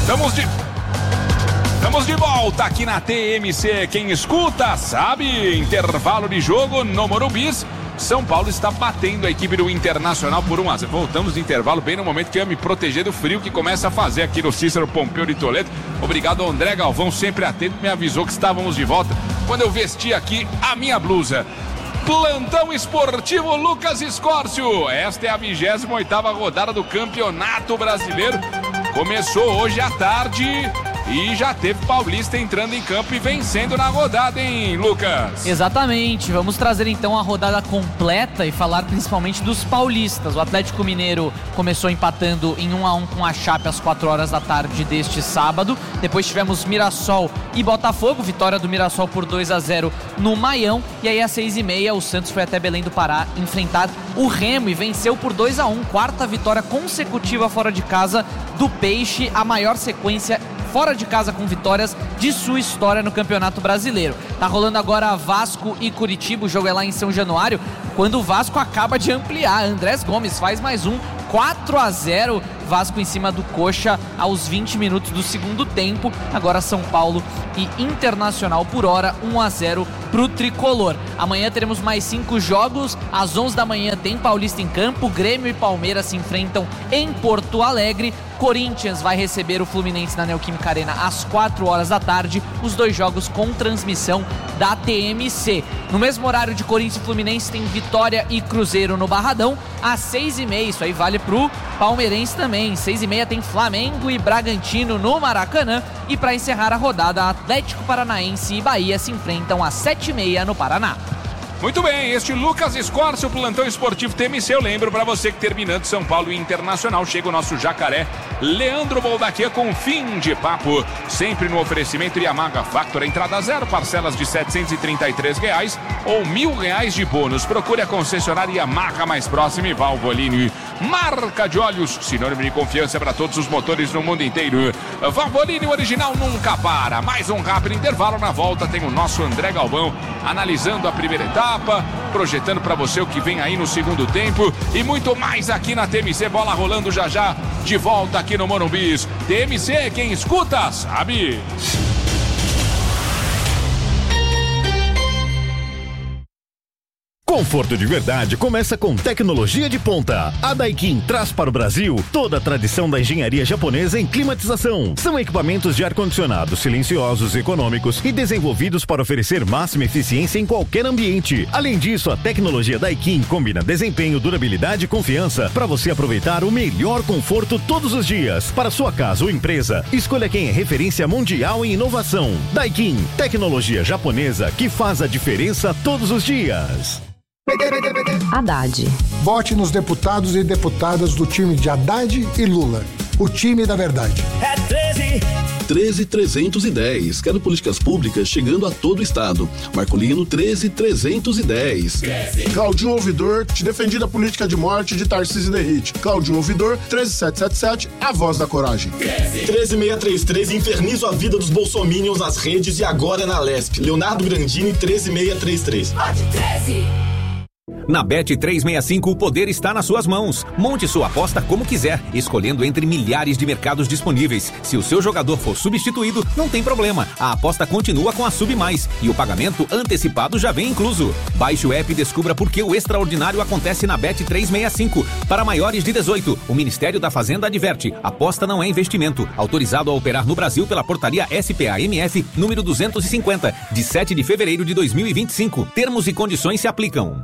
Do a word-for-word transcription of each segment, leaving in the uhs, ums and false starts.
Estamos de... Estamos de volta aqui na T M C. Quem escuta sabe, intervalo de jogo no Morumbi. São Paulo está batendo a equipe do Internacional por um a zero. Voltamos de intervalo bem no momento que eu ia me proteger do frio que começa a fazer aqui no Cícero Pompeu de Toledo. Obrigado ao André Galvão, sempre atento, me avisou que estávamos de volta quando eu vesti aqui a minha blusa. Plantão esportivo Lucas Escórcio. Esta é a vigésima oitava rodada do Campeonato Brasileiro. Começou hoje à tarde e já teve paulista entrando em campo e vencendo na rodada, hein, Lucas? Exatamente. Vamos trazer então a rodada completa e falar principalmente dos paulistas. O Atlético Mineiro começou empatando em um a um com a Chape às quatro horas da tarde deste sábado. Depois tivemos Mirassol e Botafogo, vitória do Mirassol por dois a zero no Maião. E aí às seis e meia o Santos foi até Belém do Pará enfrentar o Remo e venceu por dois a um. Quarta vitória consecutiva fora de casa do Peixe, a maior sequência fora de casa com vitórias de sua história no Campeonato Brasileiro. Tá rolando agora Vasco e Curitiba, o jogo é lá em São Januário, quando o Vasco acaba de ampliar. Andrés Gomes faz mais um, quatro a zero, Vasco em cima do Coxa aos vinte minutos do segundo tempo. Agora São Paulo e Internacional por hora, um a zero pro Tricolor. Amanhã teremos mais cinco jogos, às onze da manhã tem Paulista em campo, Grêmio e Palmeiras se enfrentam em Porto Alegre. Corinthians vai receber o Fluminense na Neoquímica Arena às quatro horas da tarde, os dois jogos com transmissão da T M C. No mesmo horário de Corinthians e Fluminense tem Vitória e Cruzeiro no Barradão, às seis e meia, isso aí vale pro palmeirense também, seis e meia tem Flamengo e Bragantino no Maracanã, e para encerrar a rodada, Atlético Paranaense e Bahia se enfrentam às sete e meia no Paraná. Muito bem, este Lucas Escórcio, o plantão esportivo T M C. Eu lembro para você que terminando São Paulo e Internacional, chega o nosso jacaré Leandro Boldaquia com fim de papo, sempre no oferecimento Yamaha Factor, entrada zero, parcelas de setecentos e trinta e três reais ou mil reais de bônus. Procure a concessionária Yamaha mais próxima e Valvoline, marca de óleos, sinônimo de confiança para todos os motores no mundo inteiro. Valvoline, o original nunca para. Mais um rápido intervalo, na volta tem o nosso André Galvão analisando a primeira etapa, projetando para você o que vem aí no segundo tempo e muito mais aqui na T M C. Bola rolando já já, de volta aqui no Morumbi. T M C, quem escuta sabe. Conforto de verdade começa com tecnologia de ponta. A Daikin traz para o Brasil toda a tradição da engenharia japonesa em climatização. São equipamentos de ar-condicionado silenciosos, econômicos e desenvolvidos para oferecer máxima eficiência em qualquer ambiente. Além disso, a tecnologia Daikin combina desempenho, durabilidade e confiança para você aproveitar o melhor conforto todos os dias. Para sua casa ou empresa, escolha quem é referência mundial em inovação. Daikin, tecnologia japonesa que faz a diferença todos os dias. Haddad. Vote nos deputados e deputadas do time de Haddad e Lula. O time da verdade. É treze. treze trezentos e dez. Quero políticas públicas chegando a todo o estado. Marcolino treze trezentos e dez. Claudinho Ouvidor, te defendi da política de morte de Tarcísio Derrite. Claudinho Ouvidor, treze setecentos e setenta e sete, a voz da coragem. treze seiscentos e trinta e três, infernizo a vida dos bolsominions nas redes e agora na Lesp. Leonardo Grandini, treze seiscentos e trinta e três. Vote treze. Na Bet trezentos e sessenta e cinco, o poder está nas suas mãos. Monte sua aposta como quiser, escolhendo entre milhares de mercados disponíveis. Se o seu jogador for substituído, não tem problema. A aposta continua com a Sub Mais e o pagamento antecipado já vem incluso. Baixe o app e descubra por que o extraordinário acontece na Bet trezentos e sessenta e cinco. Para maiores de dezoito, o Ministério da Fazenda adverte: aposta não é investimento. Autorizado a operar no Brasil pela portaria S P A M F número duzentos e cinquenta, de sete de fevereiro de dois mil e vinte e cinco. Termos e condições se aplicam.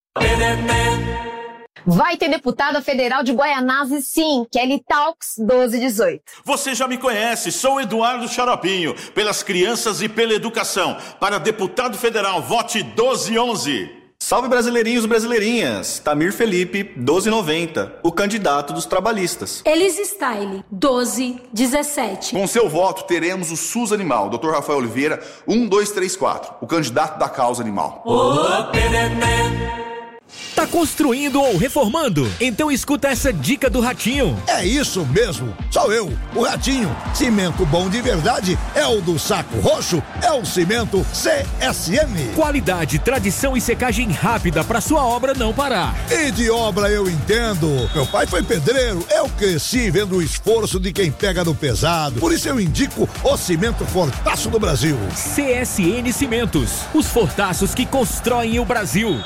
Vai ter deputada federal de Guaianazes, sim, Kelly Talks doze dezoito. Você já me conhece, sou Eduardo Xaropinho, pelas crianças e pela educação. Para deputado federal, vote doze onze. Salve brasileirinhos e brasileirinhas, Tamir Felipe, doze noventa, o candidato dos trabalhistas. Elis Style, doze dezessete. Com seu voto teremos o SUS Animal, doutor Rafael Oliveira, um dois três quatro, o candidato da causa animal. Oh, Tá construindo ou reformando? Então escuta essa dica do Ratinho. É isso mesmo, sou eu, o Ratinho. Cimento bom de verdade é o do Saco Roxo, é o cimento C S M. Qualidade, tradição e secagem rápida pra sua obra não parar. E de obra eu entendo. Meu pai foi pedreiro, eu cresci vendo o esforço de quem pega no pesado. Por isso eu indico o cimento Fortaço do Brasil. C S N Cimentos, os fortaços que constroem o Brasil.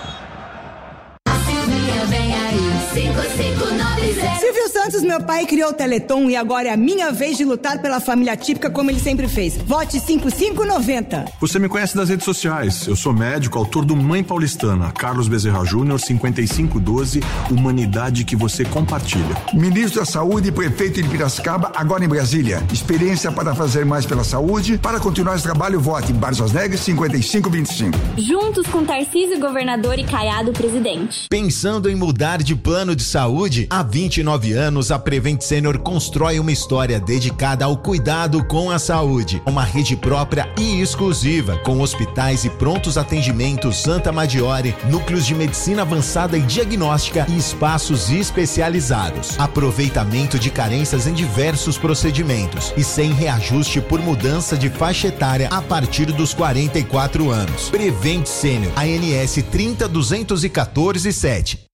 Silvio Santos, meu pai, criou o Teleton e agora é a minha vez de lutar pela família típica como ele sempre fez. Vote cinco cinco nove zero. Você me conhece das redes sociais. Eu sou médico, autor do Mãe Paulistana. Carlos Bezerra Júnior, cinquenta e cinco doze, humanidade que você compartilha. Ministro da Saúde e prefeito de Piracicaba, agora em Brasília. Experiência para fazer mais pela saúde. Para continuar esse trabalho, vote em Barças Neves, cinquenta e cinco vinte e cinco. Juntos com Tarcísio, governador, e Caiado, presidente. Pensando em mudar de plano de saúde? Há vinte e nove anos, a Prevent Senior constrói uma história dedicada ao cuidado com a saúde. Uma rede própria e exclusiva, com hospitais e prontos atendimentos Santa Maggiore, núcleos de medicina avançada e diagnóstica e espaços especializados. Aproveitamento de carências em diversos procedimentos e sem reajuste por mudança de faixa etária a partir dos quarenta e quatro anos. Prevent Senior, A N S trinta duzentos e quatorze sete.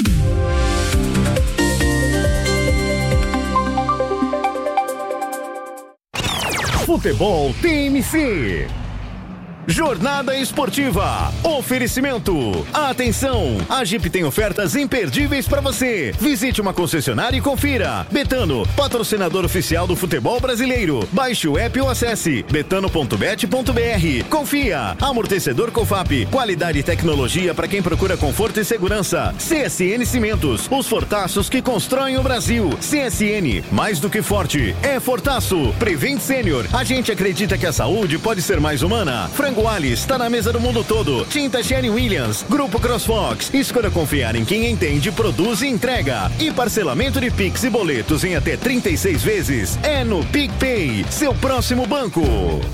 Futebol T M C. Jornada Esportiva. Oferecimento. Atenção, a Jeep tem ofertas imperdíveis para você. Visite uma concessionária e confira. Betano, patrocinador oficial do futebol brasileiro. Baixe o app ou acesse betano ponto bet ponto br. Confia. Amortecedor Cofap. Qualidade e tecnologia para quem procura conforto e segurança. C S N Cimentos, os fortaços que constroem o Brasil. C S N, mais do que forte, é fortaço. Prevent Senior, a gente acredita que a saúde pode ser mais humana. Frango Alice está na mesa do mundo todo. Tinta Sherwin Williams, Grupo CrossFox. Escolha confiar em quem entende, produz e entrega. E parcelamento de Pix e boletos em até trinta e seis vezes. É no PicPay, seu próximo banco.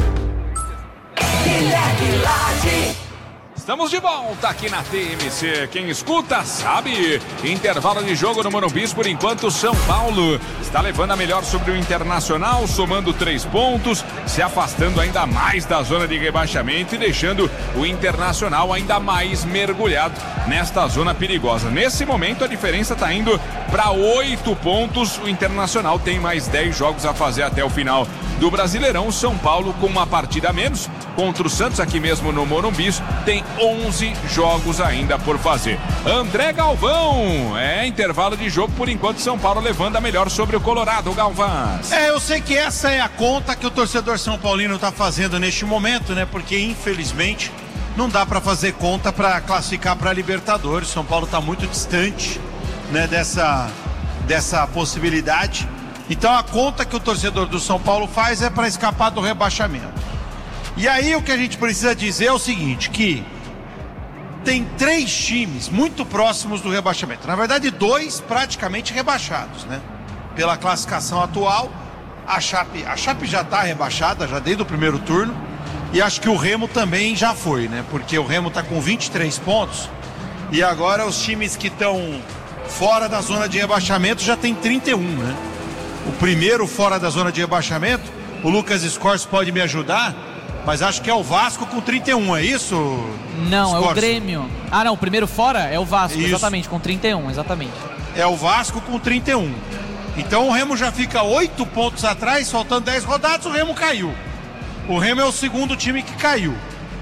Estamos de volta aqui na T M C. Quem escuta sabe. Intervalo de jogo no Morumbi. Por enquanto, o São Paulo está levando a melhor sobre o Internacional, somando três pontos, se afastando ainda mais da zona de rebaixamento e deixando o Internacional ainda mais mergulhado nesta zona perigosa. Nesse momento, a diferença está indo para oito pontos. O Internacional tem mais dez jogos a fazer até o final do Brasileirão. O São Paulo, com uma partida a menos contra o Santos, aqui mesmo no Morumbi, tem onze jogos ainda por fazer. André Galvão, é intervalo de jogo por enquanto, São Paulo levando a melhor sobre o Colorado. Galvão. É, eu sei que essa é a conta que o torcedor São Paulino está fazendo neste momento, né? Porque infelizmente não dá para fazer conta para classificar para a Libertadores. São Paulo está muito distante, né, dessa, dessa possibilidade. Então a conta que o torcedor do São Paulo faz é para escapar do rebaixamento. E aí o que a gente precisa dizer é o seguinte, que tem três times muito próximos do rebaixamento. Na verdade, dois praticamente rebaixados, né? Pela classificação atual, a Chape, a Chape já está rebaixada, já desde o primeiro turno. E acho que o Remo também já foi, né? Porque o Remo está com vinte e três pontos. E agora os times que estão fora da zona de rebaixamento já tem trinta e um, né? O primeiro fora da zona de rebaixamento, o Lucas Scorse pode me ajudar, mas acho que é o Vasco com trinta e um, é isso? Não, Scorse? É o Grêmio. Ah, não, o primeiro fora é o Vasco, Isso. exatamente, com trinta e um, exatamente. É o Vasco com trinta e um. Então o Remo já fica oito pontos atrás, faltando dez rodadas, o Remo caiu. O Remo é o segundo time que caiu.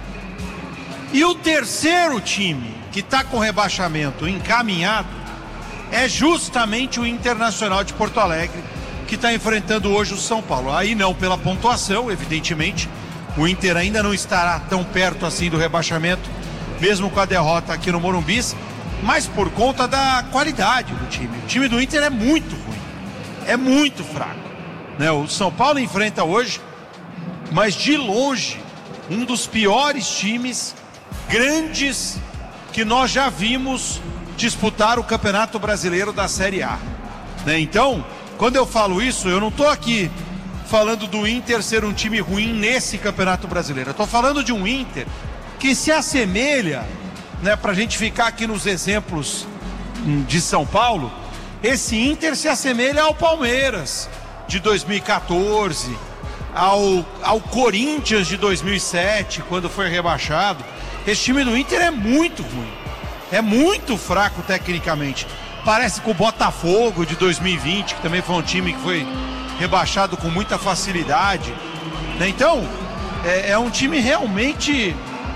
E o terceiro time que está com rebaixamento encaminhado é justamente o Internacional de Porto Alegre, que está enfrentando hoje o São Paulo. Aí não pela pontuação, evidentemente. O Inter ainda não estará tão perto assim do rebaixamento, mesmo com a derrota aqui no Morumbi, mas por conta da qualidade do time. O time do Inter é muito ruim, é muito fraco, né? O São Paulo enfrenta hoje, mas de longe, um dos piores times grandes que nós já vimos disputar o Campeonato Brasileiro da Série A, né? Então, quando eu falo isso, eu não estou aqui falando do Inter ser um time ruim nesse Campeonato Brasileiro. Eu estou falando de um Inter que se assemelha né, pra gente ficar aqui nos exemplos de São Paulo, esse Inter se assemelha ao Palmeiras de dois mil e quatorze, ao, ao Corinthians de dois mil e sete, quando foi rebaixado. Esse time do Inter é muito ruim, é muito fraco tecnicamente. Parece com o Botafogo de dois mil e vinte, que também foi um time que foi rebaixado com muita facilidade, né? Então, é, é um time realmente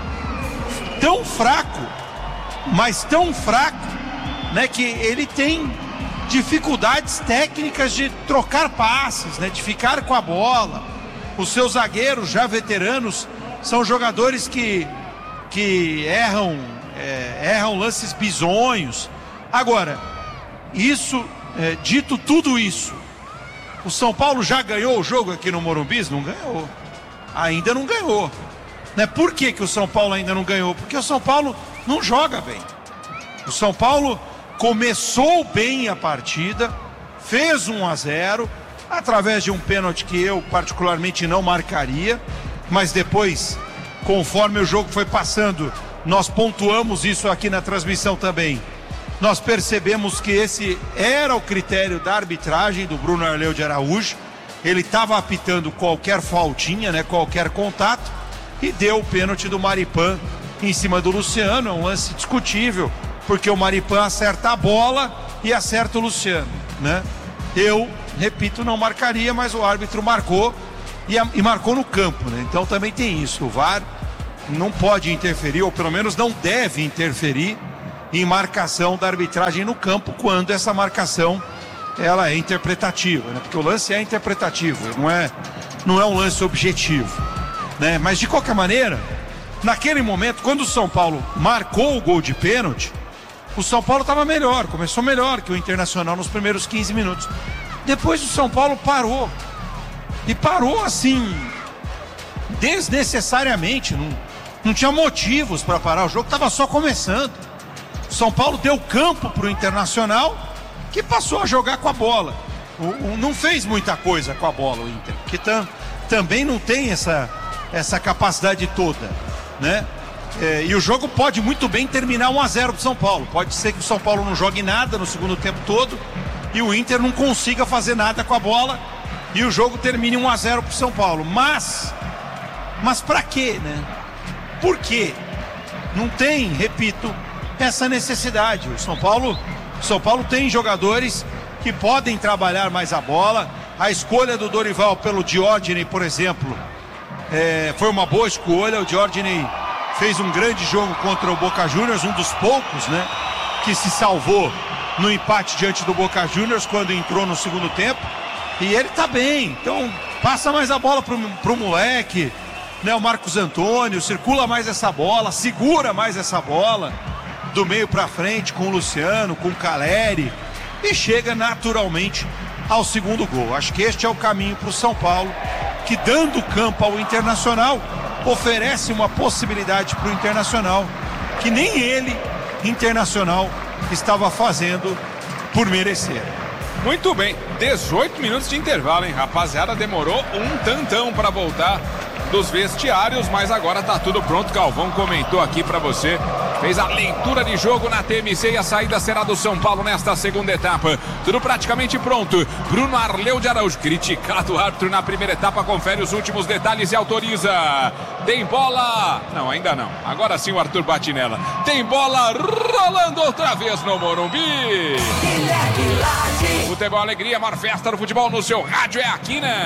tão fraco, mas tão fraco, né, que ele tem dificuldades técnicas de trocar passes, né, de ficar com a bola. Os seus zagueiros já veteranos são jogadores que, que erram, é, erram lances bizonhos. Agora, isso, é, dito tudo isso, o São Paulo já ganhou o jogo aqui no Morumbi? Não ganhou. Ainda não ganhou. Né? Por que que o São Paulo ainda não ganhou? Porque o São Paulo não joga bem. O São Paulo começou bem a partida, fez um a zero, através de um pênalti que eu particularmente não marcaria, mas depois, conforme o jogo foi passando, nós pontuamos isso aqui na transmissão também. Nós percebemos que esse era o critério da arbitragem do Bruno Arleu de Araújo. Ele estava apitando qualquer faltinha, né, qualquer contato, e deu o pênalti do Maripan em cima do Luciano. É um lance discutível, porque o Maripan acerta a bola e acerta o Luciano, né? Eu, repito, não marcaria, mas o árbitro marcou e, a, e marcou no campo, né? Então também tem isso. O V A R não pode interferir, ou pelo menos não deve interferir em marcação da arbitragem no campo, quando essa marcação ela é interpretativa, né? Porque o lance é interpretativo, não é, não é um lance objetivo, né? Mas de qualquer maneira, naquele momento, quando o São Paulo marcou o gol de pênalti, o São Paulo estava melhor, começou melhor que o Internacional nos primeiros quinze minutos. Depois o São Paulo parou, e parou assim, desnecessariamente, não, não tinha motivos para parar, o jogo estava só começando. O São Paulo deu campo para o Internacional, que passou a jogar com a bola. O, o, não fez muita coisa com a bola o Inter, que tam, também não tem essa, essa capacidade toda, né? É, e o jogo pode muito bem terminar um a zero para o São Paulo. Pode ser que o São Paulo não jogue nada no segundo tempo todo e o Inter não consiga fazer nada com a bola e o jogo termine um a zero para o São Paulo. Mas, mas para quê, né? Por quê? Não tem, repito, essa necessidade. O São Paulo, São Paulo tem jogadores que podem trabalhar mais a bola. A escolha do Dorival pelo Diógenes, por exemplo, é, foi uma boa escolha. O Diógenes fez um grande jogo contra o Boca Juniors, um dos poucos, né, que se salvou no empate diante do Boca Juniors quando entrou no segundo tempo. E ele tá bem, então passa mais a bola pro, pro moleque, né, o Marcos Antônio, circula mais essa bola, segura mais essa bola do meio para frente com o Luciano, com o Caleri, e chega naturalmente ao segundo gol. Acho que este é o caminho para o São Paulo, que dando campo ao Internacional, oferece uma possibilidade para o Internacional que nem ele, Internacional, estava fazendo por merecer. Muito bem, dezoito minutos de intervalo, hein, rapaziada? Demorou um tantão para voltar dos vestiários, mas agora tá tudo pronto. Galvão comentou aqui para você, fez a leitura de jogo na T M C e a saída será do São Paulo nesta segunda etapa. Tudo praticamente pronto. Bruno Arleu de Araújo, criticado o árbitro na primeira etapa, confere os últimos detalhes e autoriza. Tem bola, não, ainda não, agora sim o Arthur bate nela. Tem bola rolando outra vez no Morumbi. Futebol Alegria, a maior festa do futebol no seu rádio é aqui, né?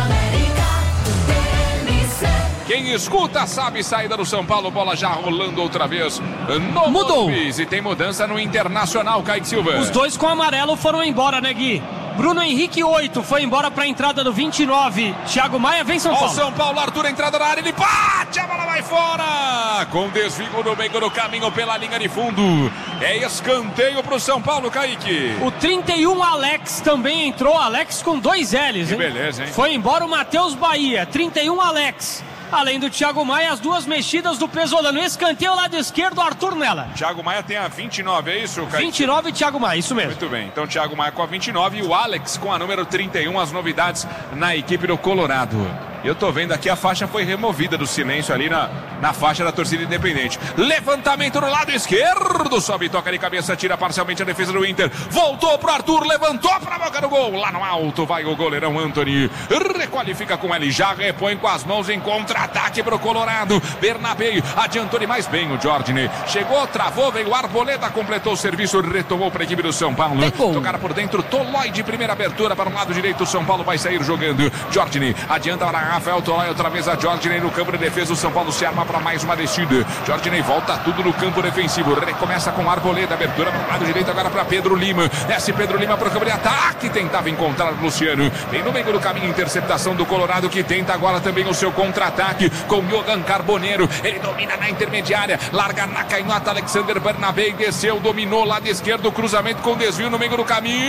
Quem escuta sabe, saída do São Paulo, bola já rolando outra vez no Mudou. Morumbi. E tem mudança no Internacional, Kaique Silva. Os dois com amarelo foram embora, né, Gui? Bruno Henrique, oito, foi embora para a entrada do vinte e nove. Thiago Maia vem São Paulo. Ó, São Paulo, Arthur, entrada na área, ele bate, a bola vai fora. Com desvio no meio do caminho pela linha de fundo. É escanteio pro São Paulo, Kaique. O trinta e um, Alex, também entrou. Alex com dois L's, que hein? beleza, hein? Foi embora o Matheus Bahia, trinta e um, Alex. Além do Thiago Maia, as duas mexidas do Pesolano. Escanteio lado esquerdo, Arthur nela. Thiago Maia tem a vinte e nove, é isso, Kaique? vinte e nove, Thiago Maia, isso mesmo. Muito bem, então Thiago Maia com a vinte e nove e o Alex com a número trinta e um, as novidades na equipe do Colorado. Eu tô vendo aqui, a faixa foi removida do silêncio ali na, na faixa da torcida independente. Levantamento no lado esquerdo, sobe, toca de cabeça, tira parcialmente a defesa do Inter. Voltou pro Arthur, levantou pra boca do gol. Lá no alto vai o goleirão Antony. Requalifica com ele, já repõe com as mãos em contra-ataque pro Colorado. Bernabé adiantou-lhe mais bem o Jordney. Chegou, travou, veio o Arboleda, completou o serviço, retomou pra equipe do São Paulo. Tocaram por dentro, Tolói de primeira abertura para o lado direito. O São Paulo vai sair jogando. Jordney adianta para Rafael Tolói, outra vez a Jordney no campo de defesa. O São Paulo se arma para mais uma descida. Jordney volta tudo no campo defensivo. Recomeça com Arboleda, abertura para o lado direito agora para Pedro Lima. Desce Pedro Lima para o campo de ataque. Tentava encontrar o Luciano. Vem no meio do caminho, interceptação do Colorado, que tenta agora também o seu contra-ataque com Johan Carboneiro. Ele domina na intermediária. Larga na canhota Alexander Bernabé. Desceu, dominou lado esquerdo. Cruzamento com desvio no meio do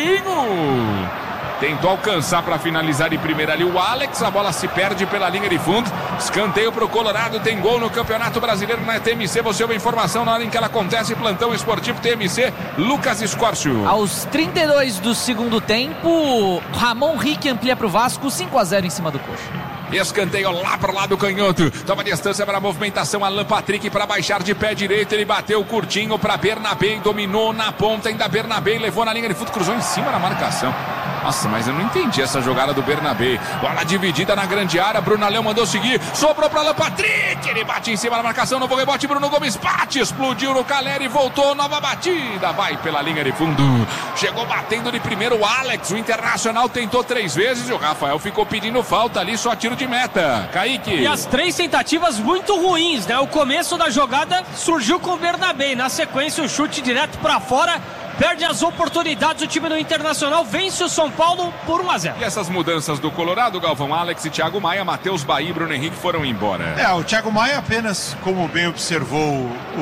caminho. Tentou alcançar para finalizar de primeira ali o Alex. A bola se perde pela linha de fundo. Escanteio para o Colorado. Tem gol no Campeonato Brasileiro na T M C. Você ouve a informação na hora em que ela acontece. Plantão esportivo T M C. Lucas Escórcio. Aos trinta e dois do segundo tempo, Ramon Rick amplia para o Vasco. cinco a zero em cima do Coxa. Escanteio lá para o lado canhoto. Toma distância para a movimentação. Alan Patrick para baixar de pé direito. Ele bateu curtinho para Bernabé. Dominou na ponta ainda Bernabé. Levou na linha de fundo. Cruzou em cima da marcação. Nossa, mas eu não entendi essa jogada do Bernabé. Bola dividida na grande área. Bruno Leão mandou seguir. Sobrou para Alan Patrick. Ele bate em cima da marcação. Novo rebote. Bruno Gomes bate. Explodiu no Caleri. Voltou. Nova batida. Vai pela linha de fundo. Chegou batendo de primeiro o Alex. O Internacional tentou três vezes. E o Rafael ficou pedindo falta ali. Só tiro de meta. Kaique. E as três tentativas muito ruins, né? O começo da jogada surgiu com o Bernabé. Na sequência, o chute direto para fora. Perde as oportunidades, o time do Internacional vence o São Paulo por um a zero. E essas mudanças do Colorado, Galvão, Alex e Thiago Maia, Matheus Bahia e Bruno Henrique foram embora. É, o Thiago Maia apenas, como bem observou o,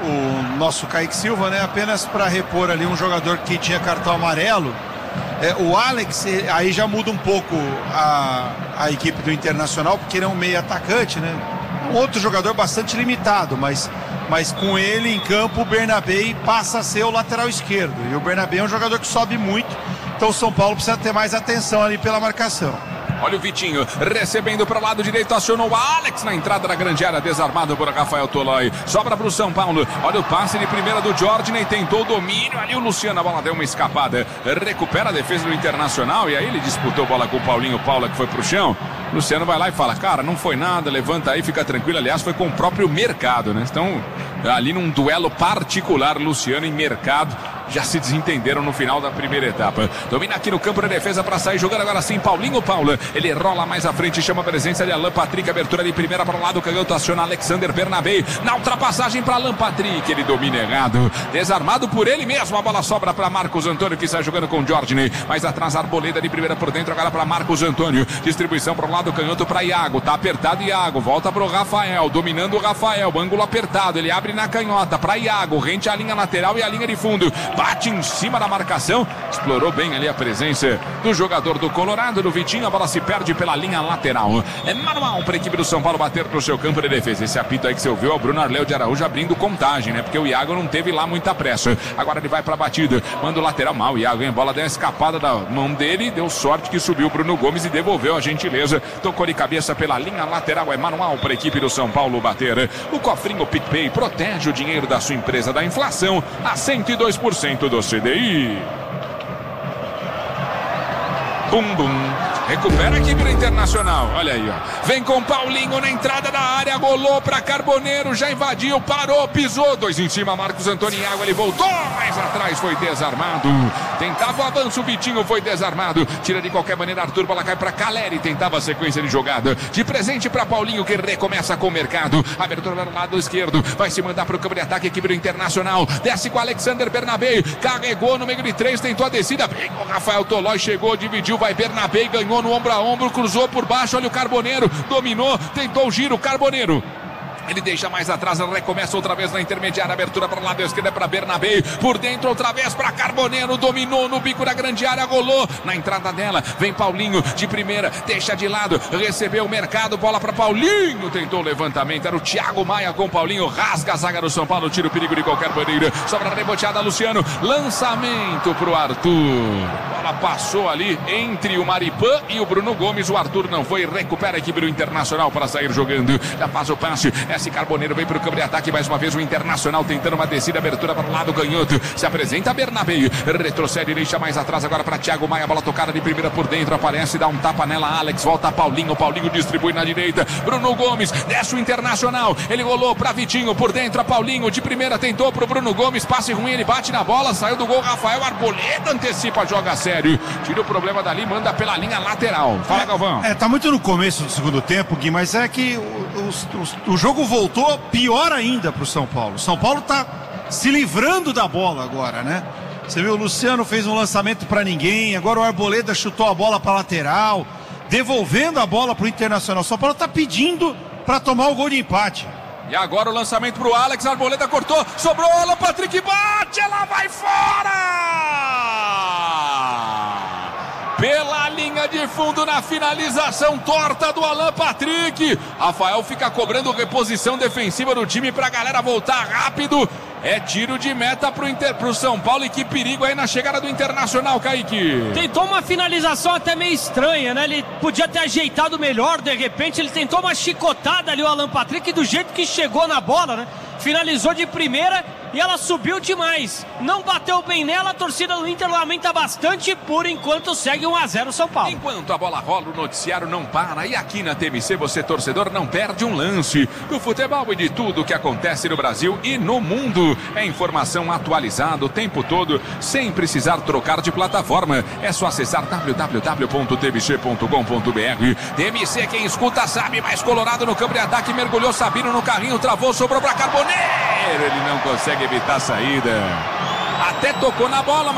o nosso Kaique Silva, né? Apenas para repor ali um jogador que tinha cartão amarelo. É, o Alex, aí já muda um pouco a, a equipe do Internacional, porque ele é um meio atacante, né? Um outro jogador bastante limitado, mas... Mas com ele em campo, o Bernabé passa a ser o lateral esquerdo. E o Bernabé é um jogador que sobe muito. Então o São Paulo precisa ter mais atenção ali pela marcação. Olha o Vitinho, recebendo para o lado direito, acionou o Alex na entrada da grande área, desarmado por Rafael Tolói. Sobra para o São Paulo, olha o passe de primeira do Jordney, tentou o domínio, ali o Luciano, a bola deu uma escapada. Recupera a defesa do Internacional e aí ele disputou bola com o Paulinho Paula, que foi para o chão. Luciano vai lá e fala, cara, não foi nada, levanta aí, fica tranquilo. Aliás, foi com o próprio Mercado, né? Então, ali num duelo particular, Luciano e Mercado já se desentenderam no final da primeira etapa. Domina aqui no campo da defesa para sair jogando agora sim Paulinho Paula. Ele rola mais à frente, chama a presença de Alan Patrick. Abertura de primeira para o lado, canhoto, aciona Alexander Bernabé. Na ultrapassagem para Alan Patrick. Ele domina errado. Desarmado por ele mesmo. A bola sobra para Marcos Antônio, que sai jogando com Jordney. Mais atrás, Arboleda de primeira por dentro. Agora para Marcos Antônio. Distribuição para o lado, canhoto para Iago. Tá apertado Iago. Volta para o Rafael. Dominando o Rafael. Ângulo apertado. Ele abre na canhota para Iago. Rente a linha lateral e a linha de fundo. Bate em cima da marcação. Explorou bem ali a presença do jogador do Colorado, do Vitinho. A bola se perde pela linha lateral. É manual para a equipe do São Paulo bater para o seu campo de defesa. Esse apito aí que você ouviu é o Bruno Arleu de Araújo abrindo contagem, né? Porque o Iago não teve lá muita pressa. Agora ele vai para a batida. Manda o lateral mal. O Iago, hein? A bola deu uma escapada da mão dele. Deu sorte que subiu o Bruno Gomes e devolveu a gentileza. Tocou de cabeça pela linha lateral. É manual para a equipe do São Paulo bater. O cofrinho PicPay protege o dinheiro da sua empresa da inflação a cento e dois por cento do C D I. Bum, bum. Recupera a equipe do Internacional. Olha aí, ó. Vem com Paulinho na entrada da área. Golou para Carboneiro. Já invadiu, parou, pisou. Dois em cima, Marcos Antônio Iago. Ele voltou mais atrás, foi desarmado. Tentava o avanço, o Vitinho foi desarmado. Tira de qualquer maneira, Arthur. Bola cai para Caleri. Tentava a sequência de jogada. De presente para Paulinho, que recomeça com o Mercado. Abertura no lado esquerdo. Vai se mandar para o campo de ataque, equipe do Internacional. Desce com Alexander Bernabé. Carregou no meio de três, tentou a descida. Vem com Rafael Tolói, chegou, dividiu. Vai Bernabé, ganhou no ombro a ombro, cruzou por baixo, olha o Carboneiro, dominou, tentou o giro, Carboneiro. Ele deixa mais atrás, recomeça outra vez na intermediária, abertura para o lado esquerdo, para Bernabé, por dentro outra vez para Carboneiro, dominou no bico da grande área, golou na entrada dela, vem Paulinho de primeira, deixa de lado, recebeu o Mercado, bola para Paulinho, tentou o levantamento, era o Thiago Maia com Paulinho, rasga a zaga do São Paulo, tira o perigo de qualquer maneira, sobra reboteada Luciano, lançamento para o Arthur. bola passou ali entre o Maripã e o Bruno Gomes. O Arthur não foi, recupera a equipe do Internacional para sair jogando. Já faz o passe. Esse Carboneiro vem para o campo de ataque. Mais uma vez o Internacional tentando uma descida, abertura para o lado canhoto. Se apresenta Bernabé. Retrocede, deixa mais atrás agora para Thiago Maia. Bola tocada de primeira por dentro. Aparece, dá um tapa nela. Alex volta Paulinho. Paulinho distribui na direita. Bruno Gomes desce o Internacional. Ele rolou para Vitinho por dentro. A Paulinho de primeira tentou para o Bruno Gomes. Passe ruim, ele bate na bola. Saiu do gol. Rafael Arboleda antecipa, joga sério. Tira o problema dali, manda pela linha lateral. Fala, Galvão. É, tá muito no começo do segundo tempo, Gui, mas é que o, o, o jogo voltou pior ainda pro São Paulo. São Paulo tá se livrando da bola agora, né? Você viu, o Luciano fez um lançamento para ninguém, agora o Arboleda chutou a bola para lateral, devolvendo a bola pro Internacional. São Paulo tá pedindo para tomar o gol de empate. E agora o lançamento pro Alex, Arboleda cortou, sobrou, Alan Patrick bate, ela vai fora! Pela linha de fundo na finalização torta do Alan Patrick. Rafael fica cobrando reposição defensiva do time pra galera voltar rápido. É tiro de meta pro, Inter, pro São Paulo e que perigo aí na chegada do Internacional, Kaique. Tentou uma finalização até meio estranha, né? Ele podia ter ajeitado melhor, de repente ele tentou uma chicotada ali o Alan Patrick do jeito que chegou na bola, né? Finalizou de primeira e ela subiu demais. Não bateu bem nela, a torcida do Inter lamenta bastante. Por enquanto segue um a zero São Paulo. Enquanto a bola rola, o noticiário não para. E aqui na T M C, você torcedor não perde um lance do futebol e de tudo que acontece no Brasil e no mundo. É informação atualizada o tempo todo, sem precisar trocar de plataforma. É só acessar w w w ponto t b c ponto com ponto b r. T M C, quem escuta sabe, mais colorado no campo de ataque, mergulhou Sabino no carrinho, travou, sobrou para Carboneiro. Ele não consegue evitar a saída. Até tocou na bola, mas